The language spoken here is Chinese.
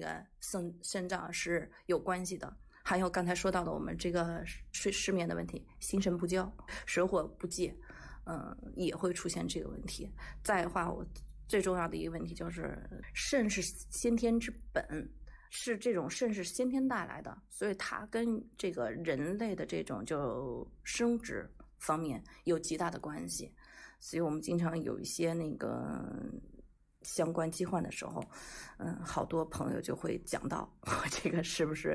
个肾脏是有关系的。还有刚才说到的我们这个失眠的问题，心神不交，水火不济，也会出现这个问题。再的话，我最重要的一个问题就是肾是先天之本，是这种肾是先天带来的，所以它跟这个人类的这种就生殖方面有极大的关系。所以我们经常有一些那个相关疾患的时候，好多朋友就会讲到我这个是不是